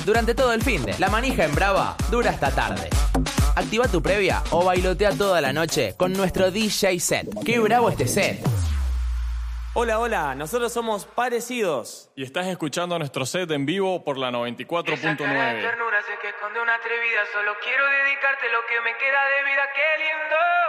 durante todo el finde. La manija en Brava dura hasta tarde. Activa tu previa o bailotea toda la noche con nuestro DJ set. ¡Qué bravo este set! Hola, nosotros somos Parecidos. Y estás escuchando nuestro set en vivo por la 94.9. Esa cara de ternura sé que esconde una atrevida. Solo quiero dedicarte lo que me queda de vida. ¡Qué lindo!